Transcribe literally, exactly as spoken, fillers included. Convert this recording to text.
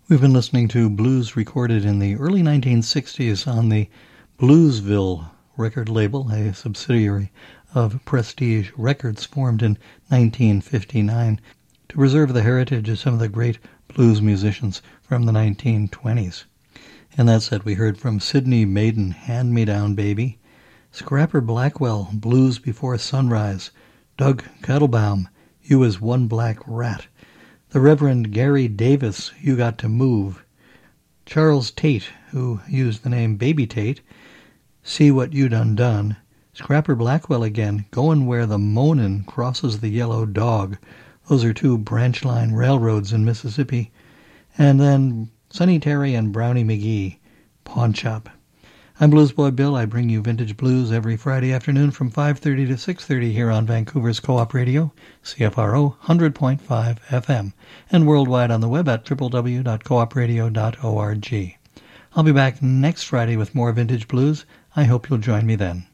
We've been listening to blues recorded in the early nineteen sixties on the Bluesville record label, a subsidiary of Prestige Records formed in nineteen fifty-nine to preserve the heritage of some of the great blues musicians from the nineteen twenties. And that set, we heard from Sidney Maiden, Hand Me Down Baby, Scrapper Blackwell, Blues Before Sunrise, Doug Kettlebaum, You Is One Black Rat, the Reverend Gary Davis, You Got to Move, Charles Tate, who used the name Baby Tate, See What You Done Done, Scrapper Blackwell again, Goin' Where the Moanin' Crosses the Yellow Dog. Those are two branch line railroads in Mississippi. And then Sonny Terry and Brownie McGee, Pawn Shop. I'm Bluesboy Bill. I bring you vintage blues every Friday afternoon from five thirty to six thirty here on Vancouver's Co-op Radio, C F R O one hundred point five F M, and worldwide on the web at w w w dot coop radio dot org. I'll be back next Friday with more vintage blues. I hope you'll join me then.